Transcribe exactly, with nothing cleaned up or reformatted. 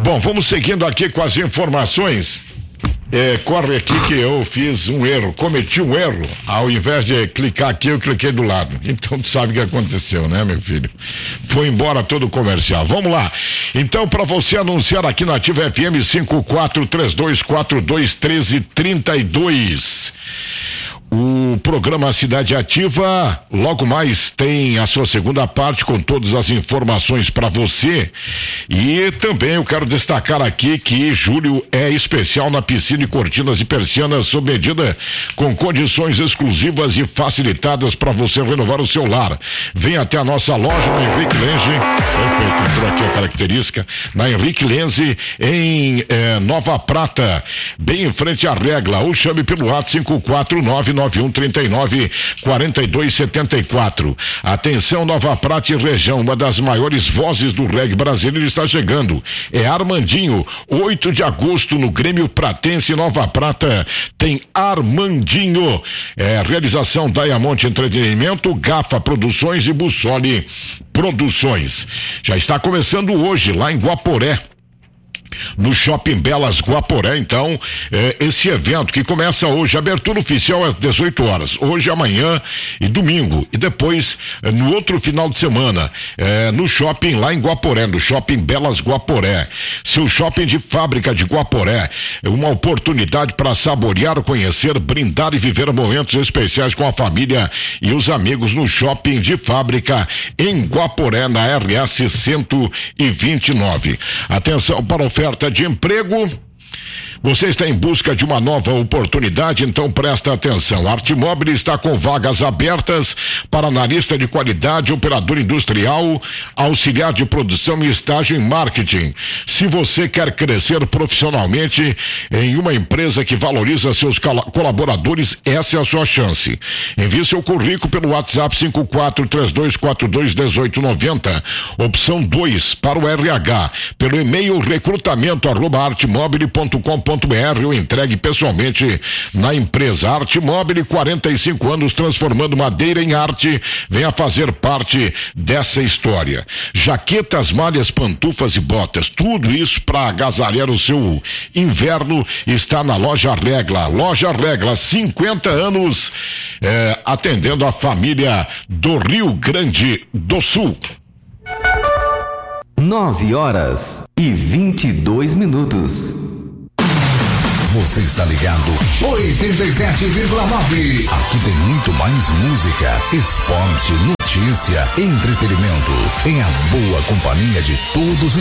Bom, vamos seguindo aqui com as informações. É, corre aqui que eu fiz um erro, cometi um erro. Ao invés de clicar aqui, eu cliquei do lado. Então tu sabe o que aconteceu, né, meu filho? Foi embora todo o comercial. Vamos lá. Então, para você anunciar aqui na Ativa F M cinco quatro três dois quatro dois um três três dois. O programa Cidade Ativa logo mais tem a sua segunda parte com todas as informações para você. E também eu quero destacar aqui que julho é especial na piscina e cortinas e persianas sob medida, com condições exclusivas e facilitadas para você renovar o seu lar. Vem até a nossa loja na Henrique Lenze, perfeito, entrou aqui a característica, na Henrique Lenze em eh, Nova Prata, bem em frente à Regla, ou chame pelo WhatsApp cinco quatro nove nove um três nove quatro dois sete quatro. Atenção, Nova Prata e região, uma das maiores vozes do reggae brasileiro está chegando. É Armandinho, oito de agosto no Grêmio Pratense Nova Prata. Tem Armandinho. É, realização Diamond Entretenimento, Gafa Produções e Bussoli Produções. Já está começando hoje lá em Guaporé, no Shopping Belas Guaporé, então, eh, esse evento que começa hoje, abertura oficial às dezoito horas, hoje, amanhã e domingo, e depois, eh, no outro final de semana, eh, no shopping lá em Guaporé, no Shopping Belas Guaporé, seu shopping de fábrica de Guaporé, uma oportunidade para saborear, conhecer, brindar e viver momentos especiais com a família e os amigos no shopping de fábrica em Guaporé, na R S cento e vinte e nove. Atenção para oferta de emprego. Você está em busca de uma nova oportunidade, então presta atenção. A Artimóvel está com vagas abertas para analista de qualidade, operador industrial, auxiliar de produção e estágio em marketing. Se você quer crescer profissionalmente em uma empresa que valoriza seus colaboradores, essa é a sua chance. Envie seu currículo pelo WhatsApp cinco quatro três dois quatro dois um oito nove zero, opção dois para o R H, pelo e-mail recrutamento arroba artimóvel ponto com ponto br ou entregue pessoalmente na empresa. Artimóvel, quarenta e cinco anos transformando madeira em arte. Venha fazer parte dessa história. Jaquetas, malhas, pantufas e botas, tudo isso para agasalhar o seu inverno está na Loja Regla. Loja Regla, cinquenta anos eh, atendendo a família do Rio Grande do Sul. Nove horas e vinte e dois minutos. Você está ligado? oitenta e sete vírgula nove. Aqui tem muito mais música, esporte, notícia, entretenimento. Em a boa companhia de todos